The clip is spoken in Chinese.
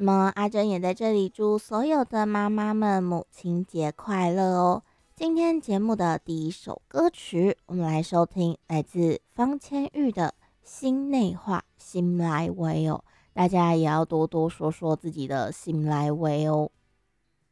那么阿珍也在这里祝所有的妈妈们母亲节快乐哦。今天节目的第一首歌曲，我们来收听来自方千玉的心内话，心来为哦。大家也要多多说说自己的心来为哦。